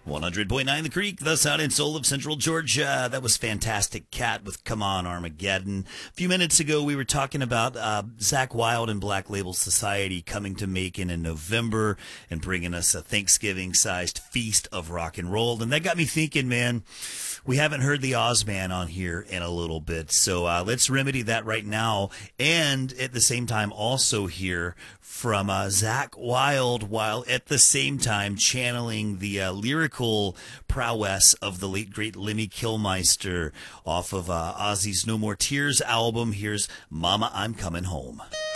100.9 The Creek, the sound and soul of Central Georgia. That was Fantastic Cat with Come On Armageddon. A few minutes ago, we were talking about Zakk Wylde and Black Label Society coming to Macon in November and bringing us a Thanksgiving-sized feast of rock and roll. And that got me thinking, man, we haven't heard the Ozman on here in a little bit. So let's remedy that right now. And at the same time, also hear from Zakk Wylde, while at the same time channeling the lyrical prowess of the late, great Lemmy Kilmister off of Ozzy's No More Tears album. Here's Mama, I'm Coming Home.